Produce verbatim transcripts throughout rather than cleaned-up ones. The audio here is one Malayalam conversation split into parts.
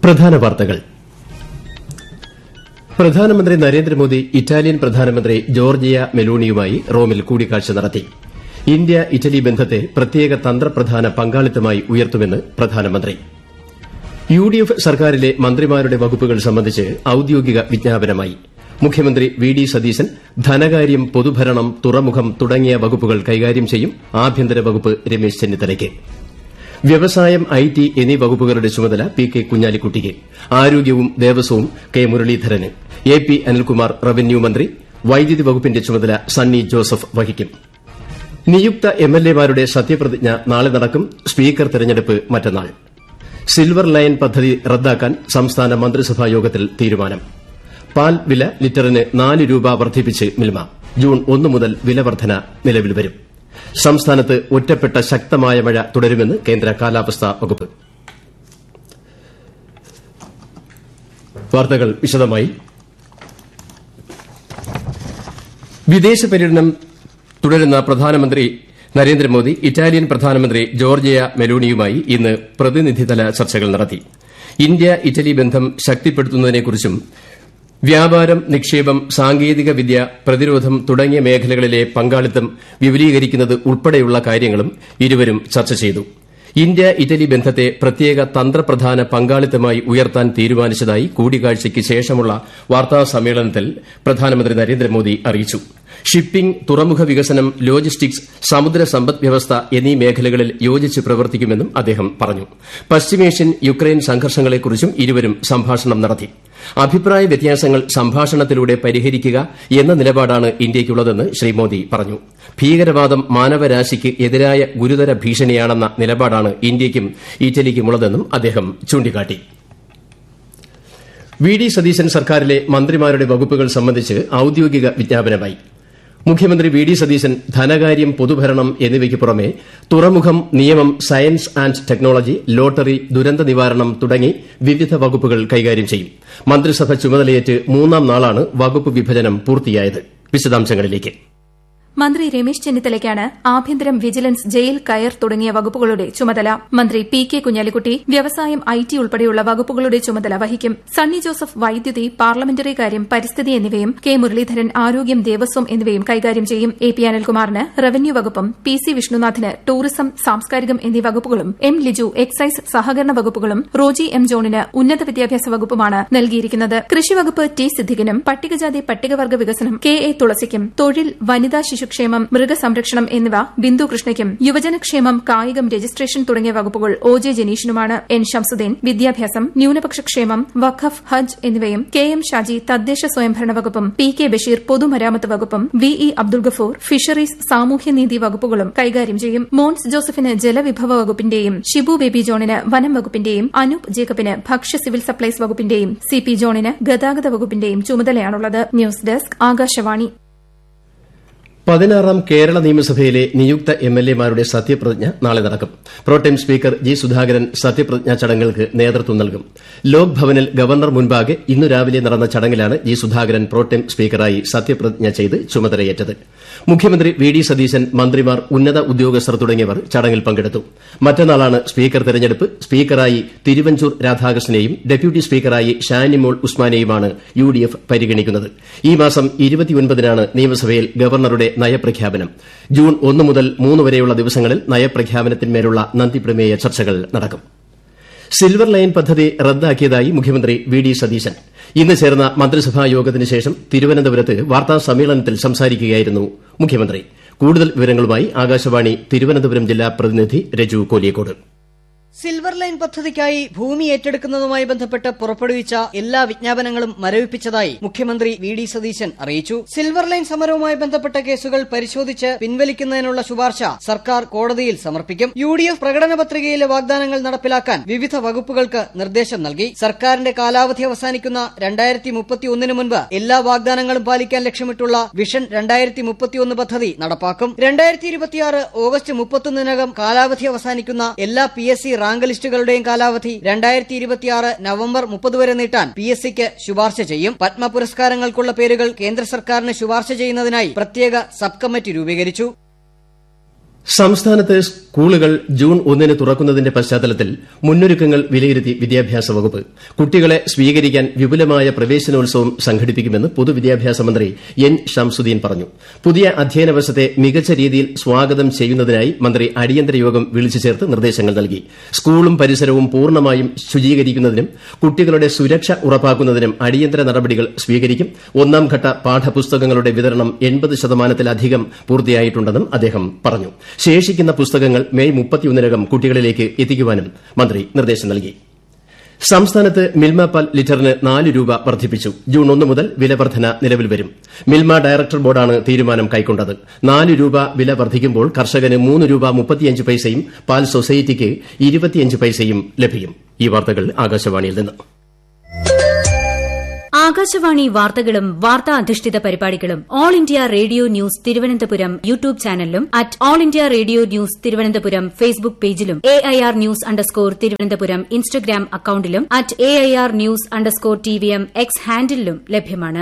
പ്രധാന വാർത്തകൾ. പ്രധാനമന്ത്രി നരേന്ദ്രമോദി ഇറ്റാലിയൻ പ്രധാനമന്ത്രി ജോർജിയ മെലോണിയുമായി റോമിൽ കൂടിക്കാഴ്ച നടത്തി. ഇന്ത്യ ഇറ്റലി ബന്ധത്തെ പ്രത്യേക തന്ത്രപ്രധാന പങ്കാളിത്തമായി ഉയർത്തുമെന്ന് പ്രധാനമന്ത്രി. യു ഡി എഫ് സർക്കാരിലെ മന്ത്രിമാരുടെ വകുപ്പുകൾ സംബന്ധിച്ച് ഔദ്യോഗിക വിജ്ഞാപനമായി. മുഖ്യമന്ത്രി വി ഡി സതീശൻ ധനകാര്യം, പൊതുഭരണം, തുറമുഖം തുടങ്ങിയ വകുപ്പുകൾ കൈകാര്യം ചെയ്യും. ആഭ്യന്തര വകുപ്പ് രമേശ് ചെന്നിത്തലയ്ക്ക്. വ്യവസായം, ഐ ടി എന്നീ വകുപ്പുകളുടെ ചുമതല പി കെ കുഞ്ഞാലിക്കുട്ടിക്ക്. ആരോഗ്യവും ദേവസ്വവും K Muraleedharan. A P Anilkumar revenue മന്ത്രി. വൈദ്യുതി വകുപ്പിന്റെ ചുമതല സണ്ണി ജോസഫ് വഹിക്കും. നിയുക്ത എം എൽ എമാരുടെ സത്യപ്രതിജ്ഞ നാളെ നടക്കും. സ്പീക്കർ തെരഞ്ഞെടുപ്പ് മറ്റന്നാൾ. സിൽവർ ലൈൻ പദ്ധതി റദ്ദാക്കാൻ സംസ്ഥാന മന്ത്രിസഭാ യോഗത്തിൽ തീരുമാനം. പാൽ വില ലിറ്ററിന് നാല് രൂപ വർദ്ധിപ്പിച്ച് മിൽമ. ജൂൺ ഒന്ന് മുതൽ വില വർധന നിലവിൽ വരും. സംസ്ഥാനത്ത് ഒറ്റപ്പെട്ട ശക്തമായ മഴ തുടരുമെന്ന് കേന്ദ്ര കാലാവസ്ഥാ വകുപ്പ്. വാർത്തകൾ വിശദമായി. വിദേശ പര്യടനം തുടരുന്ന പ്രധാനമന്ത്രി നരേന്ദ്രമോദി ഇറ്റാലിയൻ പ്രധാനമന്ത്രി ജോർജിയ മെലോണിയുമായി ഇന്ന് പ്രതിനിധിതല ചർച്ചകൾ നടത്തി. ഇന്ത്യ ഇറ്റലി ബന്ധം ശക്തിപ്പെടുത്തുന്നതിനെക്കുറിച്ചും വ്യാപാരം, നിക്ഷേപം, സാങ്കേതിക വിദ്യ, പ്രതിരോധം തുടങ്ങിയ മേഖലകളിലെ പങ്കാളിത്തം വിപുലീകരിക്കുന്നത് ഉൾപ്പെടെയുള്ള കാര്യങ്ങളും ഇരുവരും ചർച്ച ചെയ്തു. ഇന്ത്യ ഇറ്റലി ബന്ധത്തെ പ്രത്യേക തന്ത്രപ്രധാന പങ്കാളിത്തമായി ഉയർത്താൻ തീരുമാനിച്ചതായി കൂടിക്കാഴ്ചയ്ക്ക് ശേഷമുള്ള വാർത്താസമ്മേളനത്തിൽ പ്രധാനമന്ത്രി നരേന്ദ്രമോദി അറിയിച്ചു. ഷിപ്പിംഗ്, തുറമുഖ വികസനം, ലോജിസ്റ്റിക്സ്, സമുദ്ര സമ്പദ്വ്യവസ്ഥ എന്നീ മേഖലകളിൽ യോജിച്ച് പ്രവർത്തിക്കുമെന്നും അദ്ദേഹം പറഞ്ഞു. പശ്ചിമേഷ്യൻ, യുക്രൈൻ സംഘർഷങ്ങളെക്കുറിച്ചും ഇരുവരും സംഭാഷണം നടത്തി. അഭിപ്രായ വ്യത്യാസങ്ങൾ സംഭാഷണത്തിലൂടെ പരിഹരിക്കുക എന്ന നിലപാടാണ് ഇന്ത്യയ്ക്കുള്ളതെന്ന് ശ്രീ മോദി പറഞ്ഞു. ഭീകരവാദം മാനവരാശിക്ക് എതിരായ ഗുരുതര ഭീഷണിയാണെന്ന നിലപാടാണ് ഇന്ത്യയ്ക്കും ഇറ്റലിക്കുമുള്ളതെന്നും അദ്ദേഹം ചൂണ്ടിക്കാട്ടി. വി ഡി സതീശൻ സർക്കാരിലെ മന്ത്രിമാരുടെ വകുപ്പുകൾ സംബന്ധിച്ച് ഔദ്യോഗിക വിജ്ഞാപനമായി. മുഖ്യമന്ത്രി വി ഡി സതീശൻ ധനകാര്യം, പൊതുഭരണം എന്നിവയ്ക്ക് പുറമെ തുറമുഖം, നിയമം, സയൻസ് ആന്റ് ടെക്നോളജി, ലോട്ടറി, ദുരന്ത നിവാരണം തുടങ്ങി വിവിധ വകുപ്പുകൾ കൈകാര്യം ചെയ്യും. മന്ത്രിസഭ ചുമതലയേറ്റ് മൂന്നാം നാളാണ് വകുപ്പ് വിഭജനം പൂർത്തിയായത്. വിശദാംശങ്ങളിലേക്ക്. മന്ത്രി രമേശ് ചെന്നിത്തലയ്ക്കാണ് ആഭ്യന്തരം, വിജിലൻസ്, ജയിൽ, കയർ തുടങ്ങിയ വകുപ്പുകളുടെ ചുമതല. മന്ത്രി പി കെ കുഞ്ഞാലിക്കുട്ടി വ്യവസായം, ഐ ടി ഉൾപ്പെടെയുള്ള വകുപ്പുകളുടെ ചുമതല വഹിക്കും. സണ്ണി ജോസഫ് വൈദ്യുതി, പാർലമെന്ററി കാര്യം, പരിസ്ഥിതി എന്നിവയും കെ മുരളീധരൻ ആരോഗ്യം, ദേവസ്വം എന്നിവയും കൈകാര്യം ചെയ്യും. എ പി അനിൽകുമാറിന് റവന്യൂ വകുപ്പും പി സി വിഷ്ണുനാഥിന് ടൂറിസം, സാംസ്കാരികം എന്നീ വകുപ്പുകളും എം ലിജു എക്സൈസ്, സഹകരണ വകുപ്പുകളും റോജി എം ജോണിന് ഉന്നത വിദ്യാഭ്യാസ വകുപ്പുമാണ് നൽകിയിരിക്കുന്നത്. കൃഷിവകുപ്പ് ടി സിദ്ദിഖിനും പട്ടികജാതി പട്ടികവർഗ വികസനം കെ എ തുളസിക്കും, തൊഴിൽ, വനിതാ ശിശു ക്ഷേമം, മൃഗസംരക്ഷണം എന്നിവ ബിന്ദു കൃഷ്ണയ്ക്കും, യുവജനക്ഷേമം, കായികം, രജിസ്ട്രേഷൻ തുടങ്ങിയ വകുപ്പുകൾ ഒ ജെ ജനീഷിനുമാണ്. എൻ ഷംസുദ്ദീൻ വിദ്യാഭ്യാസം, ന്യൂനപക്ഷ ക്ഷേമം, വഖഫ്, ഹജ്ജ് എന്നിവയും കെ എം ഷാജി തദ്ദേശ സ്വയംഭരണ വകുപ്പും പി കെ ബഷീർ പൊതുമരാമത്ത് വകുപ്പും V E Abdul Gafoor fisheries, സാമൂഹ്യനീതി വകുപ്പുകളും കൈകാര്യം ചെയ്യും. മോൻസ് ജോസഫിന് ജലവിഭവ വകുപ്പിന്റെയും ഷിബു ബേബി ജോണിന് വനം വകുപ്പിന്റെയും അനൂപ് ജേക്കബിന് ഭക്ഷ്യ സിവിൽ സപ്ലൈസ് വകുപ്പിന്റെയും സി പി ജോണിന് ഗതാഗത വകുപ്പിന്റെയും ചുമതലയാണുള്ളത്. News desk, Akashvani. പതിനാറാം കേരള നിയമസഭയിലെ നിയുക്ത എം എൽ എമാരുടെ സത്യപ്രതിജ്ഞ നാളെ നടക്കും. പ്രോടേം സ്പീക്കർ ജി സുധാകരൻ സത്യപ്രതിജ്ഞാ ചടങ്ങുകൾക്ക് നേതൃത്വം നൽകും. ലോക് ഭവനിൽ ഗവർണർ മുൻപാകെ ഇന്നു രാവിലെ നടന്ന ചടങ്ങിലാണ് ജി സുധാകരൻ പ്രോടേം സ്പീക്കറായി സത്യപ്രതിജ്ഞ ചെയ്ത് ചുമതലയേറ്റത്. മുഖ്യമന്ത്രി വി ഡി സതീശൻ, മന്ത്രിമാർ, ഉന്നത ഉദ്യോഗസ്ഥർ തുടങ്ങിയവർ ചടങ്ങിൽ പങ്കെടുത്തു. മറ്റന്നാളാണ് സ്പീക്കർ തെരഞ്ഞെടുപ്പ്. സ്പീക്കറായി Thiruvanchoor രാധാകൃഷ്ണനെയും deputy സ്പീക്കറായി Shanimol ഉസ്മാനെയുമാണ് U D F പരിഗണിക്കുന്നത്. ഈ മാസം ഇരുപത്തിയൊൻപതിനാണ് നിയമസഭയിൽ ഗവർണറുടെ നയപ്രഖ്യാപനം. ജൂൺ ഒന്ന് മുതൽ മൂന്ന് വരെയുള്ള ദിവസങ്ങളിൽ നയപ്രഖ്യാപനത്തിന്മേലുള്ള നന്ദിപ്രമേയ ചർച്ചകൾ നടക്കും. സിൽവർ ലൈൻ പദ്ധതി റദ്ദാക്കിയതായി മുഖ്യമന്ത്രി വി ഡി സതീശൻ. ഇന്ന് ചേർന്ന മന്ത്രിസഭാ യോഗത്തിന് ശേഷം തിരുവനന്തപുരത്ത് വാർത്താ സമ്മേളനത്തിൽ സംസാരിക്കുകയായിരുന്നു മുഖ്യമന്ത്രി. കൂടുതൽ വിവരങ്ങളുമായി ആകാശവാണി തിരുവനന്തപുരം ജില്ലാ പ്രതിനിധി രജു കോലിയക്കോട്. സിൽവർ ലൈൻ പദ്ധതിക്കായി ഭൂമി ഏറ്റെടുക്കുന്നതുമായി ബന്ധപ്പെട്ട് പുറപ്പെടുവിച്ച എല്ലാ വിജ്ഞാപനങ്ങളും മരവിപ്പിച്ചതായി മുഖ്യമന്ത്രി വി ഡി സതീശൻ അറിയിച്ചു. സിൽവർ ലൈൻ സമരവുമായി ബന്ധപ്പെട്ട കേസുകൾ പരിശോധിച്ച് പിൻവലിക്കുന്നതിനുള്ള ശുപാർശ സർക്കാർ കോടതിയിൽ സമർപ്പിക്കും. യു ഡി എഫ് പ്രകടന പത്രികയിലെ വാഗ്ദാനങ്ങൾ നടപ്പിലാക്കാൻ വിവിധ വകുപ്പുകൾക്ക് നിർദ്ദേശം നൽകി. സർക്കാരിന്റെ കാലാവധി അവസാനിക്കുന്ന രണ്ടായിരത്തി മുപ്പത്തിയൊന്നിന് മുൻപ് എല്ലാ വാഗ്ദാനങ്ങളും പാലിക്കാൻ ലക്ഷ്യമിട്ടുള്ള വിഷൻ രണ്ടായിരത്തി മുപ്പത്തിയൊന്ന് പദ്ധതി നടപ്പാക്കും. രണ്ടായിരത്തി ഇരുപത്തിയാറ് ഓഗസ്റ്റ് മുപ്പത്തൊന്നിനകം കാലാവധി അവസാനിക്കുന്ന എല്ലാ പി എസ് സി റാങ്ക് ലിസ്റ്റുകളുടെയും കാലാവധി രണ്ടായിരത്തി ഇരുപത്തിയാറ് നവംബർ മുപ്പത് വരെ നീട്ടാൻ പി എസ് സിക്ക് ശുപാർശ ചെയ്യും. പത്മ പുരസ്കാരങ്ങൾക്കുള്ള പേരുകൾ കേന്ദ്ര സർക്കാരിന് ശുപാർശ ചെയ്യുന്നതിനായി പ്രത്യേക സബ് കമ്മിറ്റി രൂപീകരിച്ചു. സംസ്ഥാനത്ത് സ്കൂളുകൾ ജൂൺ ഒന്നിന് തുറക്കുന്നതിന്റെ പശ്ചാത്തലത്തിൽ മുന്നൊരുക്കങ്ങൾ വിലയിരുത്തി വിദ്യാഭ്യാസ വകുപ്പ്. കുട്ടികളെ സ്വീകരിക്കാൻ വിപുലമായ പ്രവേശനോത്സവം സംഘടിപ്പിക്കുമെന്ന് പൊതുവിദ്യാഭ്യാസ മന്ത്രി എൻ ഷംസുദ്ദീൻ പറഞ്ഞു. പുതിയ അധ്യയന വർഷത്തെ മികച്ച രീതിയിൽ സ്വാഗതം ചെയ്യുന്നതിനായി മന്ത്രി അടിയന്തര യോഗം വിളിച്ചു ചേർത്ത് നിർദ്ദേശങ്ങൾ നൽകി. സ്കൂളും പരിസരവും പൂർണ്ണമായും ശുചീകരിക്കുന്നതിനും കുട്ടികളുടെ സുരക്ഷ ഉറപ്പാക്കുന്നതിനും അടിയന്തര നടപടികൾ സ്വീകരിക്കും. ഒന്നാം ഘട്ട പാഠപുസ്തകങ്ങളുടെ വിതരണം എൺപത് ശതമാനത്തിലധികം പൂർത്തിയായിട്ടുണ്ടെന്നും അദ്ദേഹം പറഞ്ഞു. ശേഷിക്കുന്ന പുസ്തകങ്ങൾ മെയ് മുപ്പത്തിയൊന്നിനകം കുട്ടികളിലേക്ക് എത്തിക്കുവാനും മന്ത്രി നിർദ്ദേശം നൽകി. സംസ്ഥാനത്ത് മിൽമ പാൽ ലിറ്ററിന് നാല് രൂപ വർദ്ധിപ്പിച്ചു. ജൂൺ ഒന്ന് മുതൽ വില വർധന നിലവിൽ വരും. മിൽമ ഡയറക്ടർ ബോർഡാണ് തീരുമാനം കൈക്കൊണ്ടത്. നാല് രൂപ വില വർദ്ധിക്കുമ്പോൾ കർഷകന് മൂന്ന് രൂപ മുപ്പത്തിയഞ്ച് പൈസയും പാൽ സൊസൈറ്റിക്ക് ഇരുപത്തിയഞ്ച് പൈസയും ലഭിക്കും. ഈ വാർത്തകൾ ആകാശവാണിയിൽ നിന്ന്. ആകാശവാണി വാർത്തകളും വാർത്താ അധിഷ്ഠിത പരിപാടികളും all India radio news Thiruvananthapuram YouTube ചാനലിലും at all India radio news Thiruvananthapuram Facebook പേജിലും A I R news underscore Thiruvananthapuram Instagram അക്കൌണ്ടിലും at A I R news underscore T V M X ഹാൻഡിലും ലഭ്യമാണ്.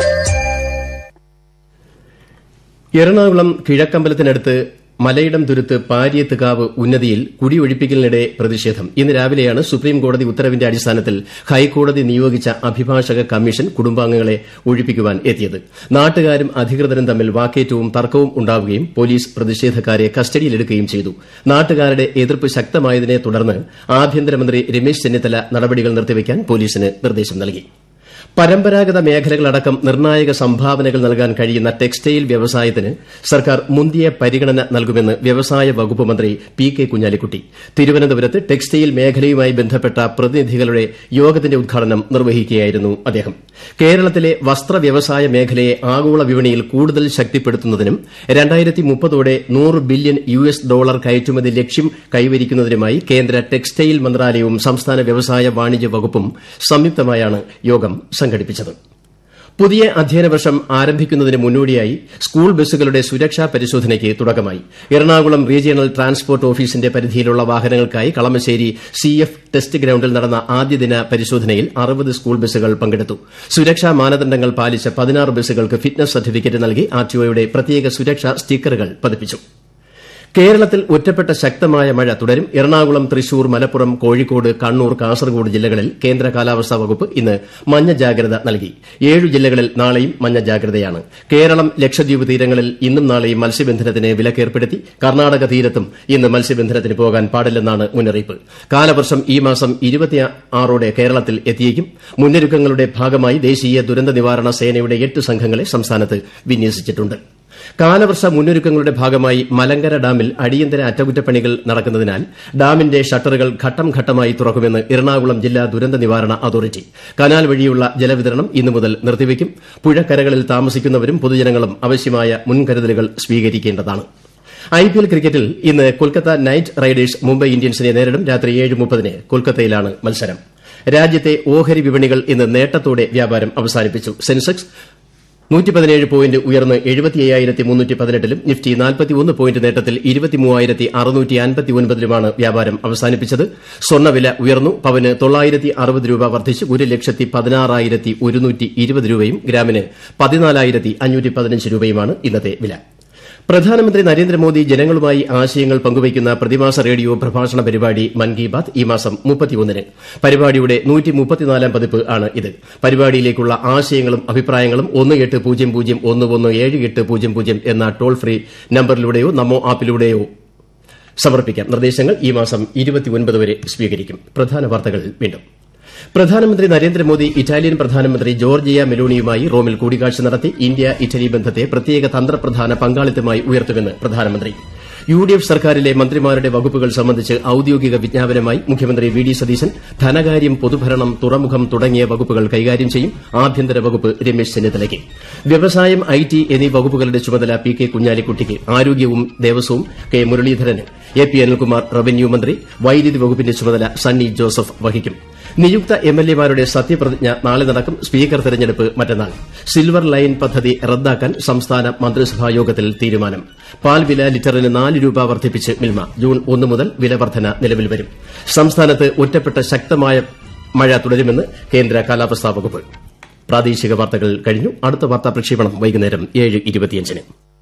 എറണാകുളം കിഴക്കമ്പലത്തിനടുത്ത് മലയിടം തുരുത്ത് പാരിയത്തുകാവ് ഉന്നതിയിൽ കുടിയൊഴിപ്പിക്കലിനിടെ പ്രതിഷേധം. ഇന്ന് രാവിലെയാണ് സുപ്രീംകോടതി ഉത്തരവിന്റെ അടിസ്ഥാനത്തിൽ ഹൈക്കോടതി നിയോഗിച്ച അഭിഭാഷക കമ്മീഷൻ കുടുംബാംഗങ്ങളെ ഒഴിപ്പിക്കുവാൻ എത്തിയത്. നാട്ടുകാരും അധികൃതരും തമ്മിൽ വാക്കേറ്റവും തർക്കവും ഉണ്ടാവുകയും പോലീസ് പ്രതിഷേധക്കാരെ കസ്റ്റഡിയിലെടുക്കുകയും ചെയ്തു. നാട്ടുകാരുടെ എതിർപ്പ് ശക്തമായതിനെ തുടർന്ന് ആഭ്യന്തരമന്ത്രി രമേശ് ചെന്നിത്തല നടപടികൾ നിർത്തിവെക്കാൻ പോലീസിന് നിർദ്ദേശം നൽകി. പരമ്പരാഗത മേഖലകളടക്കം നിർണായക സംഭാവനകൾ നൽകാൻ കഴിയുന്ന ടെക്സ്റ്റൈൽ വ്യവസായത്തിന് സർക്കാർ മുന്തിയ പരിഗണന നൽകുമെന്ന് വ്യവസായ വകുപ്പ് മന്ത്രി പി കെ കുഞ്ഞാലിക്കുട്ടി തിരുവനന്തപുരത്ത് ടെക്സ്റ്റൈൽ മേഖലയുമായി ബന്ധപ്പെട്ട പ്രതിനിധികളുടെ യോഗത്തിന്റെ ഉദ്ഘാടനം നിർവഹിക്കുകയായിരുന്നു അദ്ദേഹം. കേരളത്തിലെ വസ്ത്ര വ്യവസായ മേഖലയെ ആഗോള വിപണിയിൽ കൂടുതൽ ശക്തിപ്പെടുത്തുന്നതിനും രണ്ടായിരത്തി മുപ്പതോടെ നൂറ് ബില്യൺ യു എസ് ഡോളർ കയറ്റുമതി ലക്ഷ്യം കൈവരിക്കുന്നതിനുമായി കേന്ദ്ര ടെക്സ്റ്റൈൽ മന്ത്രാലയവും സംസ്ഥാന വ്യവസായ വാണിജ്യ വകുപ്പും സംയുക്തമായാണ് യോഗം സംഘടിപ്പിച്ചത്. പുതിയ അധ്യയന വർഷം ആരംഭിക്കുന്നതിന് മുന്നോടിയായി സ്കൂൾ ബസ്സുകളുടെ സുരക്ഷാ പരിശോധനയ്ക്ക് തുടക്കമായി. എറണാകുളം റീജിയണൽ ട്രാൻസ്പോർട്ട് ഓഫീസിന്റെ പരിധിയിലുള്ള വാഹനങ്ങൾക്കായി കളമശ്ശേരി സി എഫ് ടെസ്റ്റ് ഗ്രൌണ്ടിൽ നടന്ന ആദ്യദിന പരിശോധനയിൽ അറുപത് സ്കൂൾ ബസ്സുകൾ പങ്കെടുത്തു. സുരക്ഷാ മാനദണ്ഡങ്ങൾ പാലിച്ച പതിനാറ് ബസ്സുകൾക്ക് ഫിറ്റ്നസ് സർട്ടിഫിക്കറ്റ് നൽകി ആർടിഒയുടെ പ്രത്യേക സുരക്ഷാ സ്റ്റിക്കറുകൾ പതിപ്പിച്ചു. കേരളത്തിൽ ഒറ്റപ്പെട്ട ശക്തമായ മഴ തുടരും. എറണാകുളം, തൃശൂർ, മലപ്പുറം, കോഴിക്കോട്, കണ്ണൂർ, കാസർഗോഡ് ജില്ലകളിൽ കേന്ദ്ര കാലാവസ്ഥാ വകുപ്പ് ഇന്ന് മഞ്ഞ ജാഗ്രത നൽകി. ഏഴു ജില്ലകളിൽ നാളെയും മഞ്ഞ ജാഗ്രതയാണ്. കേരളം, ലക്ഷദ്വീപ് തീരങ്ങളിൽ ഇന്നും നാളെയും മത്സ്യബന്ധനത്തിന് വിലക്കേർപ്പെടുത്തി. കർണാടക തീരത്തും ഇന്ന് മത്സ്യബന്ധനത്തിന് പോകാൻ പാടില്ലെന്നാണ് മുന്നറിയിപ്പ്. കാലവർഷം ഈ മാസം ഇരുപത്തിയാറോടെ കേരളത്തിൽ എത്തിയേക്കും. മുന്നൊരുക്കങ്ങളുടെ ഭാഗമായി ദേശീയ ദുരന്ത നിവാരണ സേനയുടെ എട്ട് സംഘങ്ങളെ സംസ്ഥാനത്ത് വിന്യസിച്ചിട്ടുണ്ട്. കാലവർഷ മുന്നൊരുക്കങ്ങളുടെ ഭാഗമായി മലങ്കര ഡാമിൽ അടിയന്തര അറ്റകുറ്റപ്പണികൾ നടക്കുന്നതിനാൽ ഡാമിന്റെ ഷട്ടറുകൾ ഘട്ടം ഘട്ടമായി തുറക്കുമെന്ന് എറണാകുളം ജില്ലാ ദുരന്ത നിവാരണ അതോറിറ്റി. കനാൽ വഴിയുള്ള ജലവിതരണം ഇന്നു മുതൽ നിർത്തിവയ്ക്കും. പുഴക്കരകളിൽ താമസിക്കുന്നവരും പൊതുജനങ്ങളും ആവശ്യമായ മുൻകരുതലുകൾ സ്വീകരിക്കേണ്ടതാണ്. ഐപിഎൽ ക്രിക്കറ്റിൽ ഇന്ന് കൊൽക്കത്ത നൈറ്റ് റൈഡേഴ്സ് മുംബൈ ഇന്ത്യൻസിനെ നേരിടും. രാത്രി ഏഴ് മുപ്പതിന് കൊൽക്കത്തയിലാണ് മത്സരം. രാജ്യത്തെ ഓഹരി വിപണികൾ ഇന്ന് നേട്ടത്തോടെ വ്യാപാരം അവസാനിപ്പിച്ചു. സെൻസെക്സ് നൂറ്റി പതിനേഴ് പോയിന്റ് ഉയർന്ന് എഴുപത്തി അയ്യായിരത്തി മുന്നൂറ്റി പതിനെട്ടിലും നിഫ്റ്റി നാൽപ്പത്തിയൊന്ന് പോയിന്റ് നേട്ടത്തിൽ ഇരുപത്തിമൂവായിരത്തി അറുന്നൂറ്റി അൻപത്തിയൊൻപതിലുമാണ് വ്യാപാരം അവസാനിപ്പിച്ചത്. സ്വർണ്ണവില ഉയർന്നു. പവന് തൊള്ളായിരത്തി അറുപത് രൂപ വർദ്ധിച്ച് ഒരു ലക്ഷത്തി പതിനാറായിരത്തി ഒരുന്നൂറ്റി ഇരുപത് രൂപയും ഗ്രാമിന് പതിനാലായിരത്തി അഞ്ഞൂറ്റി പതിനഞ്ച് രൂപയുമാണ് ഇന്നത്തെ വില. പ്രധാനമന്ത്രി നരേന്ദ്രമോദി ജനങ്ങളുമായി ആശയങ്ങൾ പങ്കുവയ്ക്കുന്ന പ്രതിമാസ റേഡിയോ പ്രഭാഷണ പരിപാടി മൻ കി ബാത് ഈ മാസം മുപ്പത്തിയൊന്നിന്. പരിപാടിയുടെ നൂറ്റി മുപ്പത്തിനാലാം പതിപ്പ് ആണ് ഇത്. പരിപാടിയിലേക്കുള്ള ആശയങ്ങളും അഭിപ്രായങ്ങളും ഒന്ന് എട്ട് പൂജ്യം പൂജ്യം ഒന്ന് ഒന്ന് ഏഴ് എട്ട് പൂജ്യം പൂജ്യം എന്ന ടോൾ ഫ്രീ നമ്പറിലൂടെയോ നമോ ആപ്പിലൂടെയോ സമർപ്പിക്കാം. നിർദ്ദേശങ്ങൾ ഈ മാസം ഇരുപത്തിയൊൻപത് വരെ സ്വീകരിക്കും. പ്രധാന വാർത്തകൾ വീണ്ടും. പ്രധാനമന്ത്രി നരേന്ദ്രമോദി ഇറ്റാലിയൻ പ്രധാനമന്ത്രി ജോർജിയ മെലോണിയുമായി റോമിൽ കൂടിക്കാഴ്ച നടത്തി. ഇന്ത്യ ഇറ്റലി ബന്ധത്തെ പ്രത്യേക തന്ത്രപ്രധാന പങ്കാളിത്തമായി ഉയർത്തുമെന്ന് പ്രധാനമന്ത്രി. യു ഡി എഫ് സർക്കാരിലെ മന്ത്രിമാരുടെ വകുപ്പുകൾ സംബന്ധിച്ച് ഔദ്യോഗിക വിജ്ഞാപനമായി മുഖ്യമന്ത്രി വി ഡി സതീശൻ ധനകാര്യം, പൊതുഭരണം, തുറമുഖം തുടങ്ങിയ വകുപ്പുകൾ കൈകാര്യം ചെയ്യും. ആഭ്യന്തര വകുപ്പ് രമേശ് ചെന്നിത്തലയ്ക്ക്. വ്യവസായം, ഐ ടി എന്നീ വകുപ്പുകളുടെ ചുമതല പി കെ കുഞ്ഞാലിക്കുട്ടിക്ക്. ആരോഗ്യവും ദേവസ്വവും K Muraleedharan. A P Anilkumar revenue മന്ത്രി. വൈദ്യുതി വകുപ്പിന്റെ ചുമതല സണ്ണി ജോസഫ് വഹിക്കും. നിയുക്ത എം എൽ എമാരുടെ സത്യപ്രതിജ്ഞ നാളെ നടക്കും. സ്പീക്കർ തെരഞ്ഞെടുപ്പ് മറ്റന്നാൾ. സിൽവർ ലൈൻ പദ്ധതി റദ്ദാക്കാൻ സംസ്ഥാന മന്ത്രിസഭാ യോഗത്തിൽ തീരുമാനം. പാൽ വില ലിറ്ററിന് നാല് രൂപ വർദ്ധിപ്പിച്ച് മിൽമ. ജൂൺ ഒന്ന് മുതൽ വില വർധന നിലവിൽ വരും. സംസ്ഥാനത്ത് ഒറ്റപ്പെട്ട ശക്തമായ മഴ തുടരുമെന്ന് കേന്ദ്ര കാലാവസ്ഥാ വകുപ്പ്. പ്രാദേശിക വാർത്തകൾ കഴിഞ്ഞു. അടുത്ത വാർത്താ പ്രക്ഷേപണം വൈകുന്നേരം ഏഴ് ഇരുപത്തിയഞ്ചിന്.